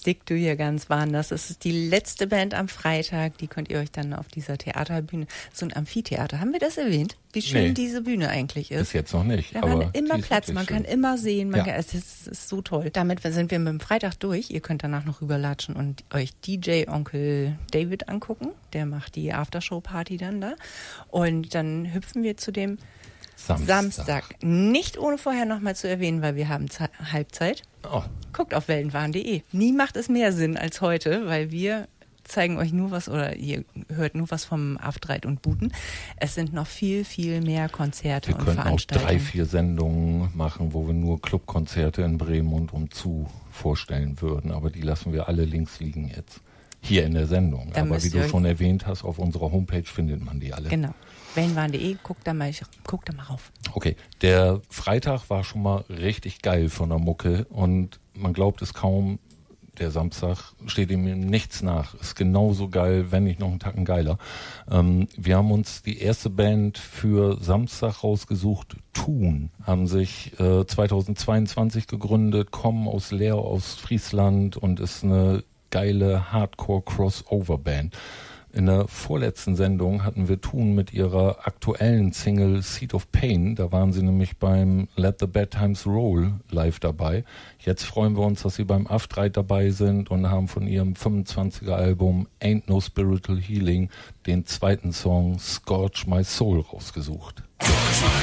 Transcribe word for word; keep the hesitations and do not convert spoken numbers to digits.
Stick to Your Guns waren das. Das ist die letzte Band am Freitag. Die könnt ihr euch dann auf dieser Theaterbühne, so ein Amphitheater, haben wir das erwähnt? Wie schön Nee. diese Bühne eigentlich ist. Bis jetzt noch nicht. Da aber war immer die ist Platz, wirklich man schön. kann immer sehen, man Ja. kann, es ist, es ist so toll. Damit sind wir mit dem Freitag durch. Ihr könnt danach noch rüberlatschen und euch D J Onkel David angucken. Der macht die Aftershow-Party dann da. Und dann hüpfen wir zu dem Samstag. Samstag. Nicht ohne vorher nochmal zu erwähnen, weil wir haben Ze- Halbzeit. Oh, Guckt auf wellenwahn punkt de. Nie macht es mehr Sinn als heute, weil wir zeigen euch nur was oder ihr hört nur was vom Aftreit und Buten. Es sind noch viel, viel mehr Konzerte wir und könnten auch Veranstaltungen. drei, vier Sendungen machen, wo wir nur Clubkonzerte in Bremen und umzu vorstellen würden. Aber die lassen wir alle links liegen jetzt. Hier in der Sendung. Dann Aber wie müsst du ihr schon erwähnt hast, auf unserer Homepage findet man die alle. Genau. wellenwahn punkt de, guckt da mal, guckt da mal rauf. Okay, der Freitag war schon mal richtig geil von der Mucke und man glaubt es kaum, der Samstag steht ihm nichts nach. Ist genauso geil, wenn nicht noch einen Tacken geiler. Ähm, wir haben uns die erste Band für Samstag rausgesucht. Thun haben sich äh, zweitausendzweiundzwanzig gegründet, kommen aus Leer, aus Friesland und ist eine geile Hardcore-Crossover-Band. In der vorletzten Sendung hatten wir Thun mit ihrer aktuellen Single Seed of Pain. Da waren sie nämlich beim Let the Bad Times Roll live dabei. Jetzt freuen wir uns, dass sie beim Aftreit dabei sind und haben von ihrem fünfundzwanziger Album Ain't No Spiritual Healing den zweiten Song Scorch My Soul rausgesucht.